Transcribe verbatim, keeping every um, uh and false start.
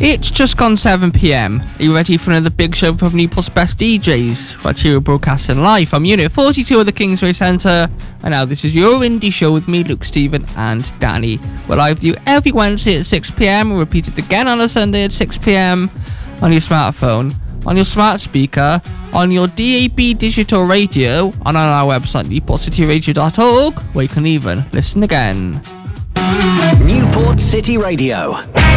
It's just gone seven p.m. Are you ready for another big show from Newport's best D Js? Criteria Broadcasting Live. I'm Unit forty-two of the Kingsway Centre, and now this is your indie show with me, Luke, Stephen and Danny. We're live with you every Wednesday at six p.m. We'll repeat it again on a Sunday at six p.m. on your smartphone, on your smart speaker, on your D A B digital radio, and on our website newport city radio dot org, where you can even listen again. Newport City Radio.